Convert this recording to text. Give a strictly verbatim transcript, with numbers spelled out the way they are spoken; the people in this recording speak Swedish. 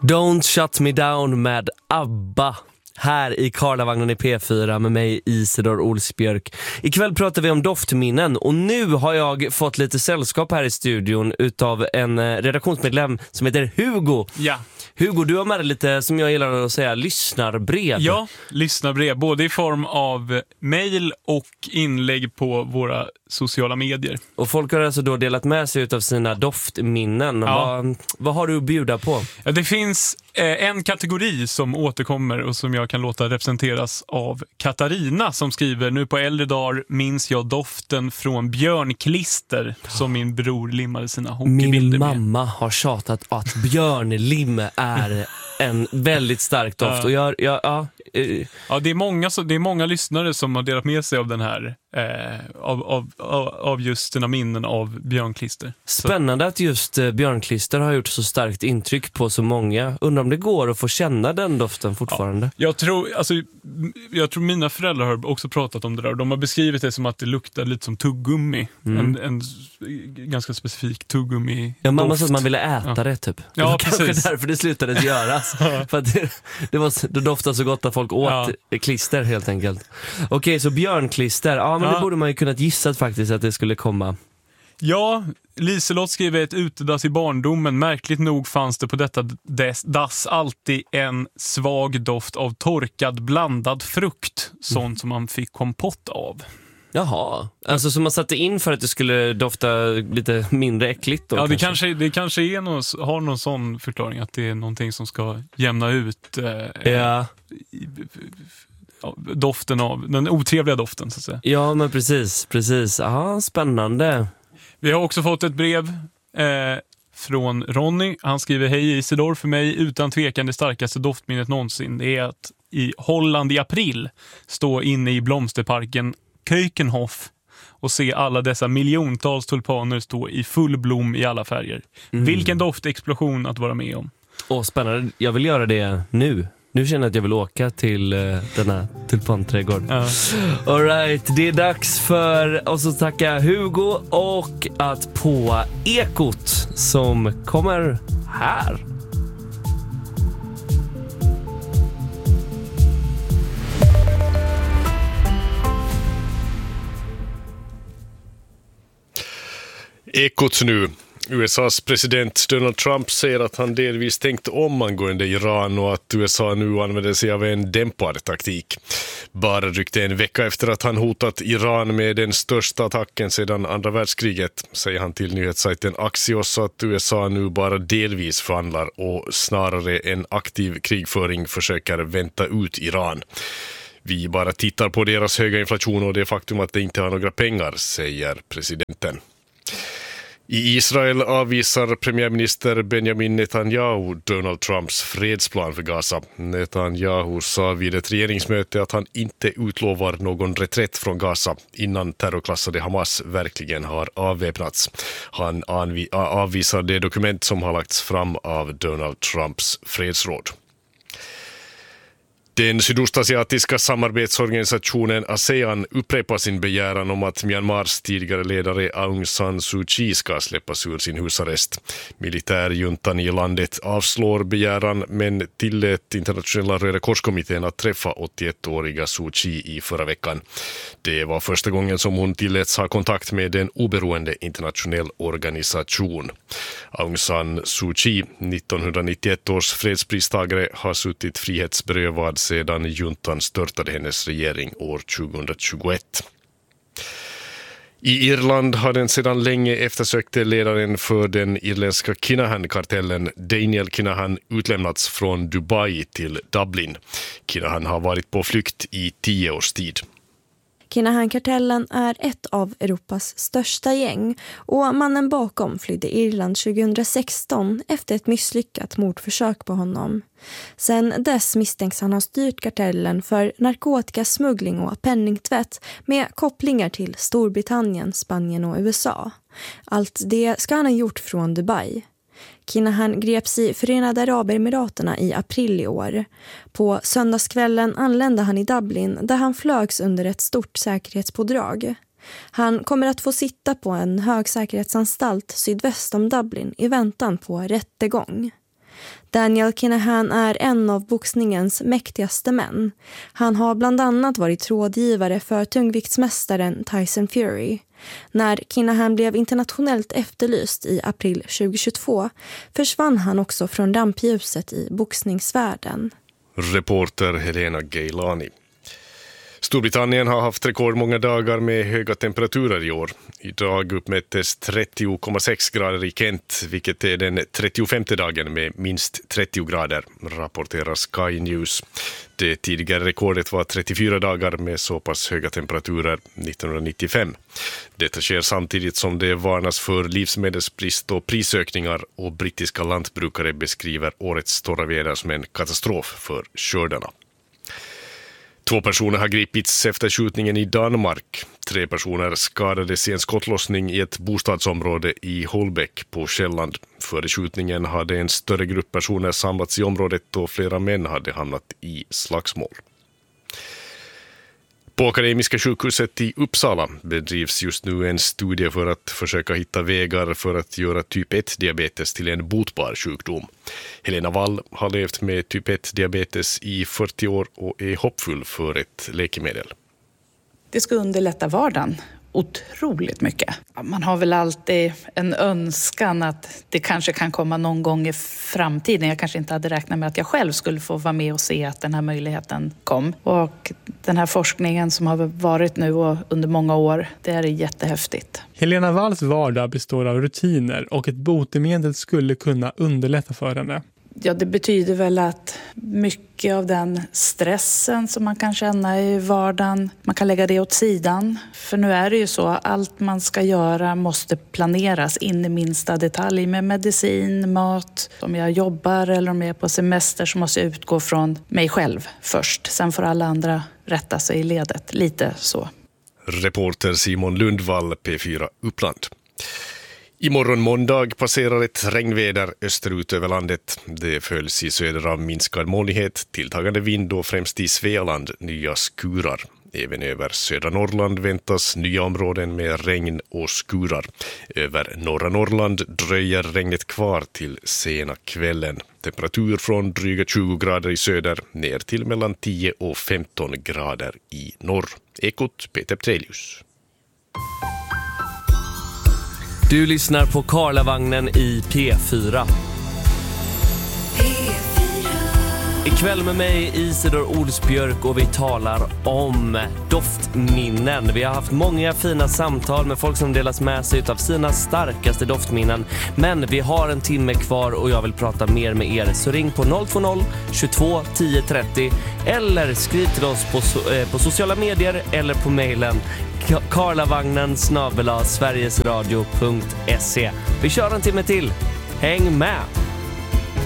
Don't Shut Me Down med ABBA. Här i Karlavagnen i P fyra med mig Isidor Olsbjörk. Ikväll pratar vi om doftminnen och nu har jag fått lite sällskap här i studion utav en redaktionsmedlem som heter Hugo. Ja. Hugo, du har med dig lite, som jag gillar att säga, lyssnarbrev. Ja, lyssnarbrev. Både i form av mejl och inlägg på våra sociala medier. Och folk har alltså då delat med sig utav sina doftminnen. Ja. Vad, vad har du att bjuda på? Ja, det finns eh, en kategori som återkommer och som jag kan låta representeras av Katarina som skriver: nu på äldre dagar minns jag doften från björnklister som min bror limmade sina hockeybilder Min med. mamma har tjatat att björnlim är en väldigt stark doft. Ja. Och jag, jag, ja, eh, Ja, det är många, så, det är många lyssnare som har delat med sig av den här eh, av, av, av, av just sina minnen av björnklister. Spännande att just eh, björnklister har gjort så starkt intryck på så många. Undrar om det går att få känna den doften fortfarande. Ja, jag, tror, alltså, jag tror mina föräldrar har också pratat om det där. De har beskrivit det som att det luktar lite som tuggummi. Mm. En, en ganska specifik tuggummi. Ja, mamma doft. sa att man ville äta Ja. det typ. Ja, det var kanske precis. därför det slutade göras. För att det, det, var, det doftade så gott att folk åt Ja. klister helt enkelt. Okej, så björnklister. Ja, men Ja. det borde man ju kunnat gissa faktiskt att det skulle komma. Ja, Liselott skriver ett utedass i barndomen. Märkligt nog fanns det på detta des, dass alltid en svag doft av torkad blandad frukt. Sånt mm. som man fick kompott av. Jaha, alltså som man satte in för att det skulle dofta lite mindre äckligt då? Ja, det kanske, kanske, det kanske är någon, har någon sån förklaring att det är någonting som ska jämna ut eh, Ja. ja, doften av, den otrevliga doften så att säga. Ja, men precis, precis. Ja, spännande. Vi har också fått ett brev eh, från Ronny. Han skriver: hej Isidor, för mig utan tvekan det starkaste doftminnet någonsin. Det är att i Holland i april stå inne i blomsterparken Keukenhof och se alla dessa miljontals tulpaner stå i full blom i alla färger. Mm. Vilken doftexplosion att vara med om. Åh, spännande. Jag vill göra det nu. Nu känner jag att jag vill åka till uh, den här tulpanträdgården. Ja. All right, det är dags för oss att tacka Hugo och att på Ekot som kommer här. Ekot nu. U S A:s president Donald Trump säger att han delvis tänkt om angående Iran och att U S A nu använder sig av en dämpad taktik. Bara drygt en vecka efter att han hotat Iran med den största attacken sedan andra världskriget säger han till nyhetssajten Axios att U S A nu bara delvis förhandlar och snarare en aktiv krigföring försöker vänta ut Iran. Vi bara tittar på deras höga inflation och det faktum att de inte har några pengar, säger presidenten. I Israel avvisar premiärminister Benjamin Netanyahu Donald Trumps fredsplan för Gaza. Netanyahu sa vid ett regeringsmöte att han inte utlovar någon reträtt från Gaza innan terrorklassade Hamas verkligen har avväpnats. Han anvi- avvisar det dokument som har lagts fram av Donald Trumps fredsråd. Den sydostasiatiska samarbetsorganisationen ASEAN upprepar sin begäran om att Myanmars tidigare ledare Aung San Suu Kyi ska släppas ur sin husarrest. Militärjuntan i landet avslår begäran men tillät internationella Röda korskommittén att träffa åttioettåriga Suu Kyi i förra veckan. Det var första gången som hon tilläts ha kontakt med en oberoende internationell organisation. Aung San Suu Kyi, nittonhundranittioett års fredspristagare, har suttit frihetsberövad sedan juntan störtade hennes regering år tjugohundratjugoett. I Irland har den sedan länge eftersökte ledaren för den irländska Kinahan-kartellen Daniel Kinahan utlämnats från Dubai till Dublin. Kinahan har varit på flykt i tio års tid. Kinahan-kartellen är ett av Europas största gäng och mannen bakom flydde Irland tjugohundrasexton efter ett misslyckat mordförsök på honom. Sen dess misstänks han ha styrt kartellen för narkotikasmuggling och penningtvätt med kopplingar till Storbritannien, Spanien och U S A. Allt det ska han ha gjort från Dubai. Kinahan greps i Förenade Arabemiraterna i april i år. På söndagskvällen anlände han i Dublin där han flögs under ett stort säkerhetspådrag. Han kommer att få sitta på en högsäkerhetsanstalt sydväst om Dublin i väntan på rättegång. Daniel Kinahan är en av boxningens mäktigaste män. Han har bland annat varit rådgivare för tungviktsmästaren Tyson Fury. När Kinahan blev internationellt efterlyst i april tjugohundratjugotvå försvann han också från rampljuset i boxningsvärlden. Reporter Helena Gailani. Storbritannien har haft rekordmånga dagar med höga temperaturer i år. Idag uppmättes trettio komma sex grader i Kent, vilket är den trettiofemte dagen med minst trettio grader, rapporterar Sky News. Det tidigare rekordet var trettiofyra dagar med så pass höga temperaturer nittonhundranittiofem. Detta sker samtidigt som det varnas för livsmedelsbrist och prisökningar, och brittiska lantbrukare beskriver årets torra väder som en katastrof för skördarna. Två personer har gripits efter skjutningen i Danmark. Tre personer skadades i en skottlossning i ett bostadsområde i Holbäck på Själland. Före skjutningen hade en större grupp personer samlats i området och flera män hade hamnat i slagsmål. På Akademiska sjukhuset i Uppsala bedrivs just nu en studie för att försöka hitta vägar för att göra typ ett-diabetes till en botbar sjukdom. Helena Wall har levt med typ ett-diabetes i fyrtio år och är hoppfull för ett läkemedel. Det ska underlätta vardagen otroligt mycket. Man har väl alltid en önskan att det kanske kan komma någon gång i framtiden. Jag kanske inte hade räknat med att jag själv skulle få vara med och se att den här möjligheten kom. Och den här forskningen som har varit nu och under många år, det är jättehäftigt. Helena Walls vardag består av rutiner och ett botemedel skulle kunna underlätta för henne. Ja, det betyder väl att mycket av den stressen som man kan känna i vardagen, man kan lägga det åt sidan. För nu är det ju så, allt man ska göra måste planeras in i minsta detalj med medicin, mat. Om jag jobbar eller om jag är på semester så måste jag utgå från mig själv först. Sen får alla andra rätta sig i ledet, lite så. Reporter Simon Lundvall, P fyra Uppland. Imorgon måndag passerar ett regnväder österut över landet. Det följs i söder av minskad molnighet, tilltagande vind och främst i Svealand nya skurar. Även över södra Norrland väntas nya områden med regn och skurar. Över norra Norrland dröjer regnet kvar till sena kvällen. Temperatur från dryga tjugo grader i söder ner till mellan tio och femton grader i norr. Ekot Peter Trelius. Du lyssnar på Karlavagnen i P fyra. P fyra. Ikväll med mig Isidor Olsbjörk och vi talar om doftminnen. Vi har haft många fina samtal med folk som delas med sig av sina starkaste doftminnen. Men vi har en timme kvar och jag vill prata mer med er. Så ring på noll två noll tjugotvå tio trettio eller skriv till oss på, eh, på sociala medier eller på mejlen karlavagnen snabel-a sverigesradio punkt se. Vi kör en timme till. Häng med!